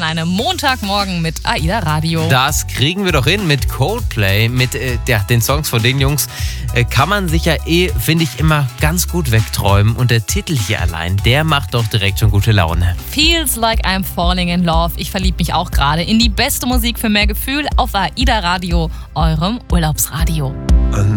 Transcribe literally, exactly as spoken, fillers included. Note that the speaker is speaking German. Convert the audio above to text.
an einem Montagmorgen mit AIDA Radio. Das kriegen wir doch hin mit Coldplay, mit äh, ja, den Songs von den Jungs. Äh, kann man sich ja eh, finde ich, immer ganz gut wegträumen. Und der Titel hier allein, der macht doch direkt schon gute Laune. Feels like I'm falling in love. Ich verliebe mich auch gerade in die beste Musik für mehr Gefühl auf AIDA Radio, eurem Urlaubsradio.